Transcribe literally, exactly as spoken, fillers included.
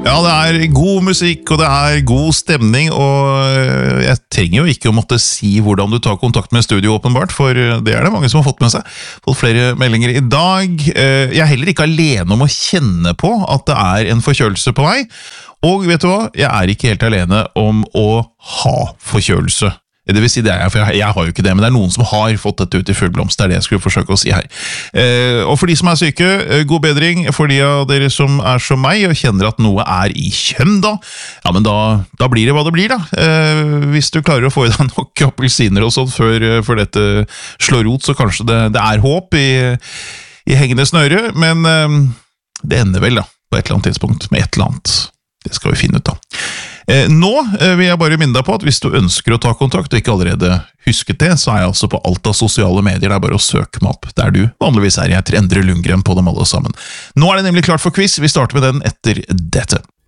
Ja, det er god musikk, og det er god stemning, og jeg trenger jo ikke å måtte si hvordan du tar kontakt med studio åpenbart, for det er det mange som har fått med seg. Fått flere meldinger i dag. Jeg er heller ikke alene om å kjenne på at det er en forkjølelse på vei, og vet du hva? Jeg er ikke helt alene om å ha forkjølelse. Det vil si det er jeg, for jeg, jeg har jo ikke det, men det er noen som har fått dette ut i full blomst, det er det jeg skulle forsøke å si her. Eh, og for de som er syke, god bedring. For de av dere som er som meg og kjenner at noe er i kjønn da, ja, men da, da blir det hva det blir da. Eh, hvis du klarer å få i deg nok appelsiner og sånt før, før dette slår rot, så kanskje det, det er håp i, i hengende snøre, men eh, det ender vel da, på et eller annet tidspunkt, med et eller annet. Det skal vi finne ut da. Eh, nå eh, vil jeg bare minne deg på at hvis du ønsker å ta kontakt og ikke allerede husket det, så er jeg altså på alt av sosiale medier. Det er bare å søke meg opp der du vanligvis er. Jeg heter Endre Lundgren på dem alle sammen. Nå er det nemlig klart for quiz. Vi starter med den etter dette.